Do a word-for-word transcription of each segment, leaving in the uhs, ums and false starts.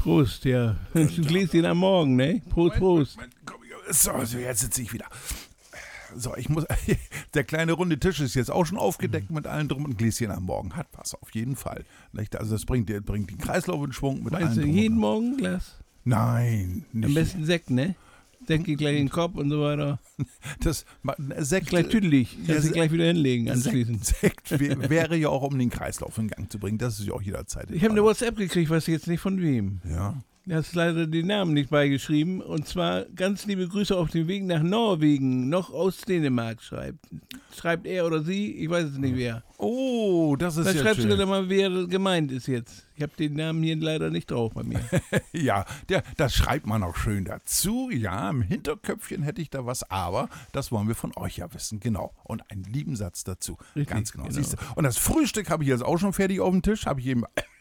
Prost, ja. Ein Gläschen am Morgen, ne? Prost, Prost. Moment, komm, so, so, jetzt sitze ich wieder. So, ich muss. Der kleine runde Tisch ist jetzt auch schon aufgedeckt mit allen drum und Gläschen am Morgen. Hat was, auf jeden Fall. Also, das bringt, bringt den Kreislauf in Schwung mit Meinst allen du drum jeden und Morgen ein Glas? Nein, nicht. Am besten Sekt, ne? Sekt geht gleich in den Kopf und so weiter. Das, Sekt, Gleich tüdelig. Kannst du gleich wieder hinlegen anschließend. Sekt, Sekt wäre ja auch, um den Kreislauf in Gang zu bringen. Das ist ja auch jederzeit. Ich habe eine WhatsApp gekriegt, weiß jetzt nicht von wem. Ja. Du hast leider den Namen nicht beigeschrieben. Und zwar ganz liebe Grüße auf dem Weg nach Norwegen, noch aus Dänemark schreibt. Schreibt er oder sie, ich weiß es nicht wer. Oh, das ist Dann ja schreibst schön. du dann mal, wer gemeint ist jetzt. Ich habe den Namen hier leider nicht drauf bei mir. Ja, der, das schreibt man auch schön dazu. Ja, im Hinterköpfchen hätte ich da was, aber das wollen wir von euch ja wissen. Genau. Und einen lieben Satz dazu. Richtig, Ganz genau. genau. Siehst du? Und das Frühstück habe ich jetzt auch schon fertig auf dem Tisch. Habe ich eben...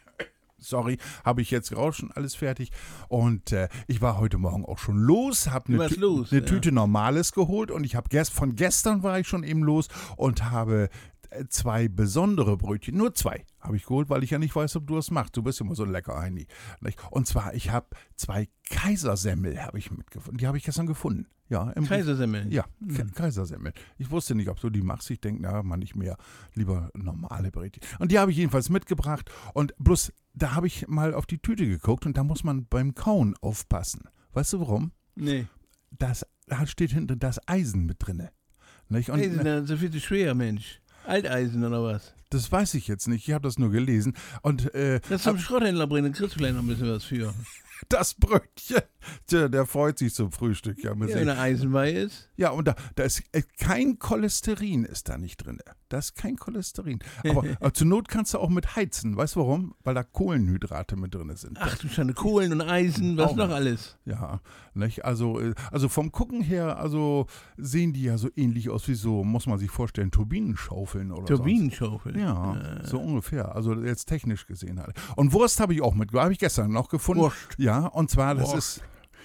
Sorry, habe ich jetzt raus, schon alles fertig. Und äh, ich war heute Morgen auch schon los, habe eine, Tü- los, eine ja. Tüte Normales geholt und ich habe gest- von gestern war ich schon eben los und habe äh, zwei besondere Brötchen, nur zwei habe ich geholt, weil ich ja nicht weiß, ob du das machst. Du bist immer so ein lecker Heini. Und zwar, ich habe zwei Kaisersemmel habe ich mitgefunden. Die habe ich gestern gefunden. Ja, im Kaisersemmeln? Ja, mhm. Kaisersemmel. Ich wusste nicht, ob du die machst. Ich denke, na, man nicht mehr. Lieber normale Brötchen. Und die habe ich jedenfalls mitgebracht. Und bloß, da habe ich mal auf die Tüte geguckt und da muss man beim Kauen aufpassen. Weißt du warum? Nee. Das, da steht hinten das Eisen mit drinne. Nicht? Und, Eisen, das ist viel zu schwer, Mensch. Alteisen oder was? Das weiß ich jetzt nicht. Ich habe das nur gelesen. Und äh, Das zum Schrotthändler bringen, dann kriegst du vielleicht noch ein bisschen was für. das Brötchen, der, der freut sich zum Frühstück. Ja, Ja, wenn er eisenweih ist. ja und da, da ist äh, kein Cholesterin ist da nicht drin. Da ist kein Cholesterin. Aber, aber zur Not kannst du auch mit heizen. Weißt du warum? Weil da Kohlenhydrate mit drin sind. Ach du Schande, Kohlen und Eisen, was Auch. noch alles? Ja, nicht? Also, äh, also vom Gucken her, also sehen die ja so ähnlich aus wie so, muss man sich vorstellen, Turbinenschaufeln oder so. Turbinenschaufeln. Ja, Äh, so ungefähr. Also jetzt technisch gesehen halt. Und Wurst habe ich auch mit, habe ich gestern noch gefunden. Wurst. Ja, und zwar, das Wurst. ist,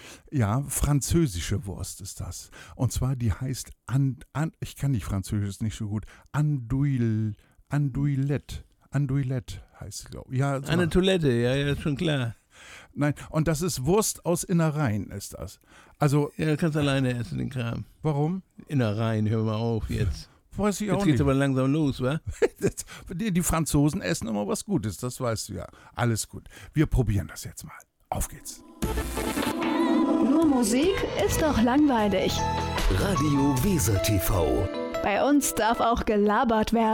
ja, französische Wurst ist das. Und zwar, die heißt, an, an, ich kann nicht Französisch, ist nicht so gut, Andouille, Andouillette. Andouillette heißt sie, glaube ich. Ja, so Eine Toilette, ja, ja, ist schon klar. Nein, und das ist Wurst aus Innereien, ist das. Also, Ja, du kannst alleine essen, den Kram. warum? Innereien, hör mal auf jetzt. Weiß ich Jetzt auch geht's nicht. aber langsam los, wa? Das, die, die Franzosen essen immer was Gutes, das weißt du ja. Alles gut. Wir probieren das jetzt mal. Auf geht's. Nur Musik ist doch langweilig. Radio Weser T V. Bei uns darf auch gelabert werden.